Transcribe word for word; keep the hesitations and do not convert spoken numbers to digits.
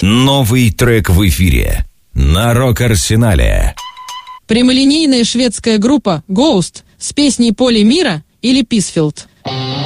Новый трек в эфире на Рок-Арсенале. Прямолинейная шведская группа Ghost с песней «Поле мира» или «Писфилд».